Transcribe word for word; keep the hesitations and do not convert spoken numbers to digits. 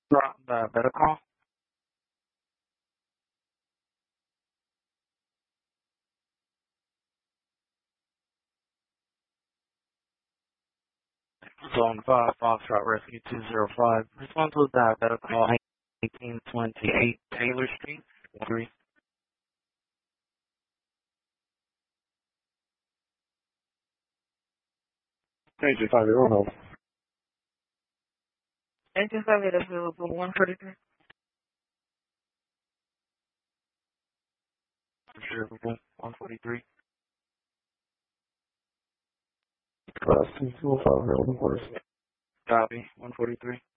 Uh, better call. Zone five, Foxtrot Rescue two zero five. Response was that better call eighteen twenty-eight Taylor Street. Three. Agent five zero no. Agent five eight available one forty-three. Observable one forty-three. Class two two oh five, Harold, of course. Copy one forty-three.